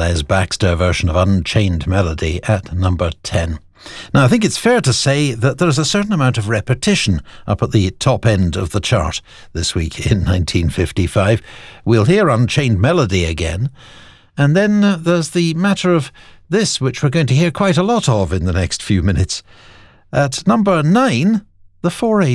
Les Baxter version of Unchained Melody at number 10. Now, I think it's fair to say that there's a certain amount of repetition up at the top end of the chart this week in 1955. We'll hear Unchained Melody again, and then there's the matter of this, which we're going to hear quite a lot of in the next few minutes. At number 9, the 4